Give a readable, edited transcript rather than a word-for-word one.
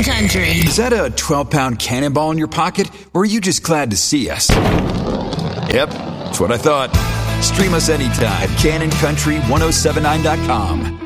Country. Is that a 12-pound cannonball in your pocket, or are you just glad to see us? Yep, that's what I thought. Stream us anytime at CannonCountry1079.com.